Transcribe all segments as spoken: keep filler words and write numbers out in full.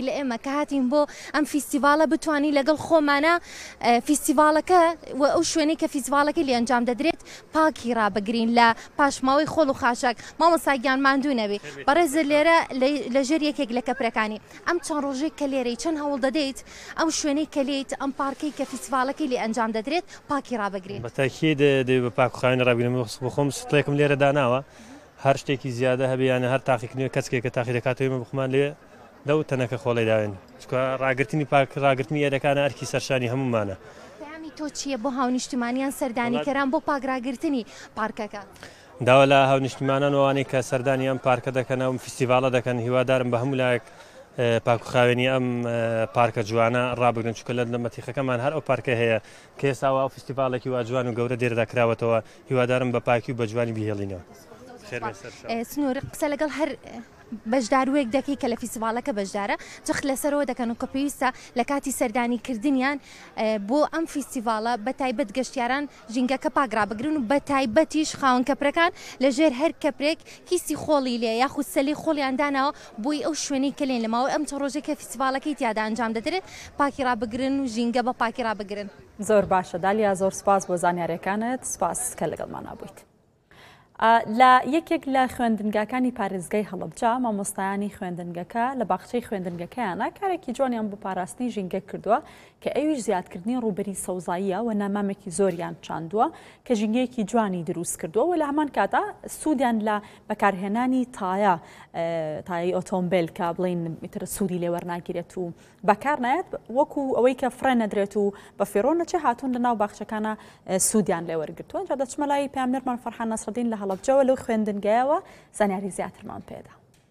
لە ئێمە کە هاتین بۆ ئەم فیستیڤالە بتوانی لەگەڵ خۆمانە فیستیڤالەکە ئەو شوێنەی کە فیستیڤالەکەی لێ ئەنجام دەدرێت پاکی ڕابگرین لە پاشماوەی خۆڵ و خاشاک. مامۆستاگیان ماندوو نەبێ بەڕێز لێرە لەژێر یەکێک لە کەپرەکانی ئەم چەند ڕۆژێک کە لێرەی چەند هەوڵ دەدەیت ئەم شوێنەی کە لێیت ئەم پارکەی کە فیستیڤالەکەی لێ ئەنجام دەدرێت پاکی ڕابگرین. بەتاکید دەبێت بە پاکوخاوێنە ڕابگرین. بخۆم سڵێکم لێرە داناوە هەر شتێکی زیادە هەبیانە هەر تاقیکردنەوە کەسێک کە تاقی دەکاتەوە بخمان لێ لەو تەنەکە خۆڵی داوێن چکە ڕاگررتنی پاک ڕاگررتنی ئێرەکانە ئەرکی سەرشانی هەمومانە. پەیامی تۆ چییە بۆ هاونیشتمانیان سەردانیکەران بۆ پاکراگررتنی پارکەکە؟ داوا لە هاونیشتمانانەوەوانەی کە سەردانی ئەم پارکە دەکەن ئەم فیستیڤالە دەکەن هیوادارم بە هەموو لایەک پاکوخاوێنی ئەم پارکە جوانە ڕابگرن چکە لە مەتیخەکەمان هەر ئەو پارکە هەیە کە ئێستاوە ئەو فیستیڤالێکی وا جوان و گەورە دێرەدا کراوەتەوە هیوادارم بە پاکی و بە جوانی بهێڵینەوە. سنوور قسە لەگەڵ هەر بەشداروێک دەکەی کە لە فیستیڤالەکە بەشدارە جەخت لەسەرەوە دەکەن و کە پێویستە لە کاتی سەردانیکردنیان بۆ ئەم فیستیڤالە بە تایبەت گەشتیاران ژینگەکە پاگرابگرن و بە تایبەتیش خاوەن کەپرەکان لەژێر هەر کەپرێک هیسی خۆڵی لێ یاخود سەلی خۆڵیان داناوە بۆی ئەو شوێنەی کە لێن لەماوەی ئەم چەند ڕۆژێک کە فیستیڤالەکەی تیادا ئەنجام دەدرێت پاکی ڕابگرن و ژینگە بە پاکی ڕابگرن. زۆر باشە دالیا، زۆر سپاس بۆ زانیاریەکانت، سپاس کە لەگەڵمان بوویت. لە یەکێک لە خوێندنگاکانی پارێزگای هەڵەبجە مامۆستایانی خوێندنگەکە لە باخچەی خوێندنگەکەیانە کارێکی جوانیان بۆ پاراستنی ژینگە کردووە کە ئەویش زیادکردنی ڕووبەری سەوزاییە و نامامێکی زۆریان چاندووە کە ژینگەیەکی جوانی دروست کردووە و لە هەمان کاتا سوودیان لە بەکارهێنانی تایە تایەی ئۆتۆمبیل کە بڵین میتر سوودی لێ وەرناگیرێت و بەکار نایەت وەکو ئەوەی کە فڕێ نەدرێت و بە فێڕۆ نەچێ هاتوون لە ناو باخچەکانە سوودیان لێ وەرگرتووە. جا دەچمە لای پێامنەرمان فەرحان نەسرەدین لە هەڵەبجەوە لەو خوێندنگایەوە زانیاری زیاترمان پێدا.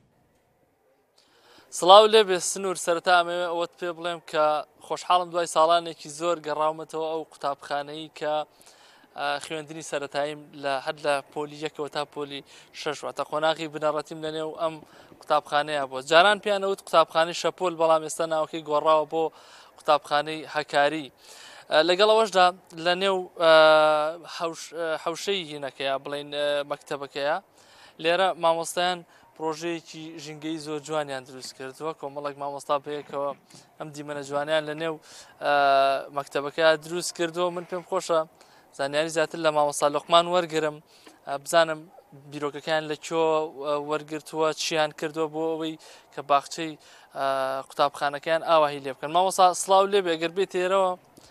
سڵاو لێبێ سنوور، سەرەتا ئەمەوێ ئەوەت پێ بڵێم کە خۆشحاڵم دوای ساڵانێکی زۆر گەڕاومەتەوە ئەو قوتابخانەی کە خوێندنی سەرەتاییم لە هەر لە پۆلی یەکەوە تا پۆلی شەش واتە قۆناغی بنەڕەتیم لەنێو ئەم قوتابخانەیە بووە. جاران پێیانەوت قوتابخانەی شەپۆل، بەڵام ئێستا ناوەکەی گۆڕاوە بۆ قوتابخانەی هەکاری. لەگەڵەوەشدا لە نێو حەوشەی هینەکەیە بڵین مەکتەبەکەیە لێرە مامۆستایان پرۆژەیەکی ژینگەی زۆر جوانیان دروست کردووە. کۆمەڵێک مامۆستا پێیەکەوە ئەم دیمەنە جوانیان لە نێو مەکتەبەکە دروست کردووە. من پێم خۆشە زانیاری زیاتر لە مامۆستا لۆقمان وەرگرم، بزانم بیرۆکەکان لەکوێ وەرگرتووە، چیان کردووە بۆ ئەوەی کە باخچەی قوتابخانەکەیان ئاواهی لێ بکەن. مامۆستا سڵاو لێبێ ئەگەر بێت ئێرەوە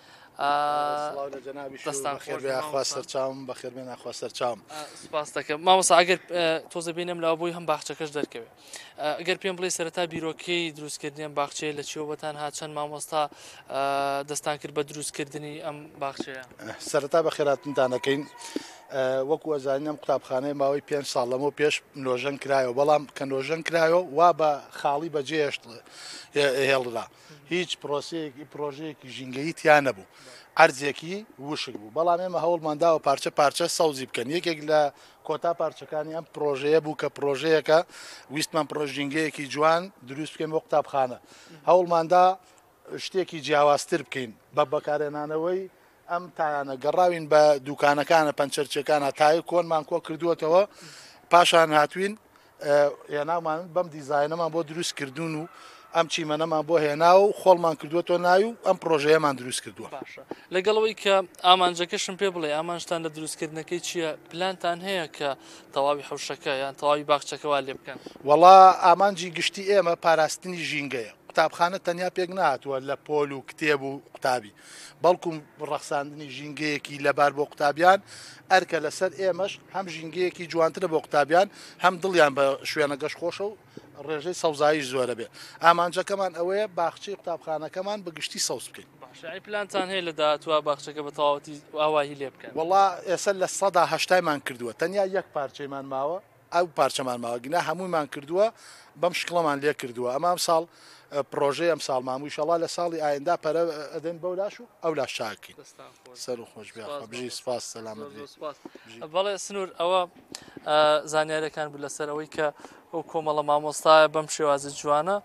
دەستان خێرخوا سەرچاوم بەخێربێن ناخوا سەرچاوم. سپاس دەکەم مامۆستا. ئەگەر تۆزە بینم لەوە بۆی هەم باخچەکەش دەرکەوێت، ئەگەر پێم بڵێ سەرەتا بیرۆکەی دروستکردنیان باخچەیە لە چیەوەتان هات، چەند مامۆستا دەستان کرد بە دروستکردنی ئەم باخچەیە؟ سەرەتا بەخێراتتان دەکەین. وەکو ئەزانینم قوتابخانەی ماوەی پێنج ساڵ لەمە پێش نۆژەن کرایەوە، بەڵام کە نۆژەن کرایەوە وا بە خاڵی بەجێهێشت هێڵدا، هیچ پرۆسەیەکی پرۆژەیەکی ژینگەیی تیان نەبوو، ئەرزێکی وشک بوو. بەڵام ئێمە هەوڵمانداوە پارچە پارچە سەوزی بکەن. یەکێک لە کۆتا پارچەکانی ئەم پرۆژەیە بوو کە پرۆژەیەکە ویستمان پرۆژینگەیەکی جوان دروست بکەین بۆ قوتابخانە. هەوڵماندا شتێکی جیاوازتر بکەین بە بەکارهێنانەوەی ئەم تایانە گەڕاوین بە دوکانەکانە پەنچەرچەکانە تای کۆنمان کۆ کردووەتەوە، پاشان هاتوین هێنامان بەم دیزاینەمان بۆ دروست کردوون و ئەم چیمەنەمان بۆ هێنا و خۆڵمان کردووەتەوە ناوی و ئەم پرۆژەیەمان دروست کردووە. لەگەڵەوەی کە ئامانجەکەشم پێ بڵێ ئامانشتان لە دروستکردنەکەی چییە؟ پلانتان هەیە کە تەواوی حەوشەکە یان تەواوی باخچەکەوا لێ بکەن؟ وەڵا ئامانجی گشتی ئێمە پاراستنی ژینگەیە. قوتابخانە تەنیا پێک نهاتووە لە پۆل و کتێب و قوتابی، بەڵکو ڕەخساندنی ژینگەیەکی لەبار بۆ قوتابیان ئەرکە لەسەر ئێمەش هەم ژینگەیەکی جوانترە بۆ قوتابیان، هەم دڵیان بە شوێنە گەشت خۆشە و ڕێژەی سەوزاییش زۆرە بێ. ئامانجەکەمان ئەوەیە باخچەی قوتابخانەکەمان بەگشتی سەوز بکەین. باشای پلانتان هەیە لە داهاتوە باخچەکە بە تەواوەتی ئاواهی لێ بکەن؟ وەڵا ئێستا لە سەدا هەشتایمان کردووە، تەنیا یەک پارچەیمان ماوە، ئەو پارچەمان ماوە، گینا هەموویمان کردووە، بەم شکڵەمان لێ کردووە. ئەمام ساڵ پرۆژەی ئەم ساڵ ماموو ئینشەڵا لە ساڵی ئایندا پەرە ئەدەن بەولاش و ئەو لاش چاکەین. سەر و خۆش بێ بژی سپاس سەلامەت بێ. بەڵێ سنوور ئەوە زانیاریەکان بوو لەسەر ئەوەی کە ئەو کۆمەڵە مامۆستایە بەم شێوازە جوانە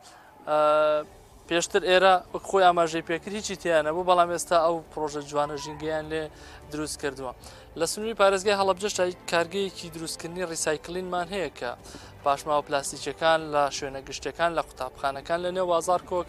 پێشتر ئێرە خۆی ئاماژەی پێکرد هیچی تیانە بوو، بەڵام ئێستا ئەو پرۆژە جوانە ژینگەیان لێ دروست کردووە. لە سنووری پارێزگای هەڵەبجە کارگەیەکی دروستکردنی ڕیسایکلینمان هەیە کە پاشماوە پلاستیکیەکان لە شوێنە گشتەکان لە قوتابخانەکان لە نێو بازار کۆ